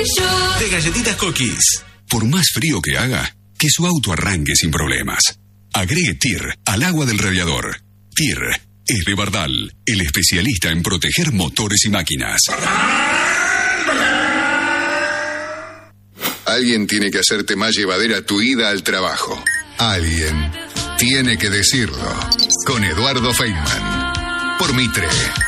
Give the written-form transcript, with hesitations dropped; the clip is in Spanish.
De Galletitas Cookies. Por más frío que haga, que su auto arranque sin problemas. Agregue TIR al agua del radiador. TIR es de Bardal, el especialista en proteger motores y máquinas. Alguien tiene que hacerte más llevadera tu ida al trabajo. Alguien tiene que decirlo. Con Eduardo Feynman. Por Mitre.